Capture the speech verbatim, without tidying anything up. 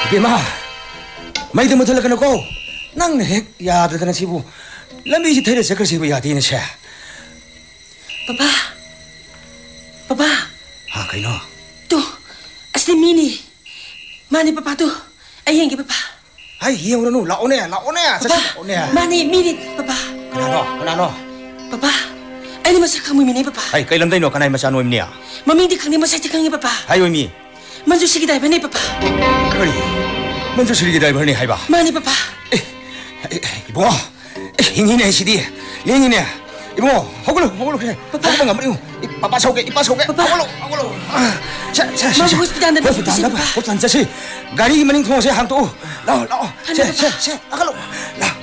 이마 마이드 못할 거는 고 낭네 핵 야드드는 시부 람비지 테레 세클 시부 야디는 샤 Papa Papa 아 그이노 Tuh asli mini Mani papa tuh Ayang ke papa 아이 이 형으로 누 라오네 라오네 Papa 라오네 Mani mini papa 그나노 그나노 Papa Ay ni masa kang mimini papa 아이 kailamday no kanay masano imniya Maming di kang ni masa kang ni papa 아이 오미 Manju sige dai bani papa 그리 먼저 슬기 드라이버니 하이바 Mani papa 이봉아 행이네 시디 랭이네 이봉아 허글로 허글로 그래 허글로 가면 이 빠빠 속에 이 빠빠 속에 허글로 허글로 자자 Mama hospital anda hospital anda hospital 자시 가리 마닝 통세 한또 나와 나와 세 세 세 아갈로 나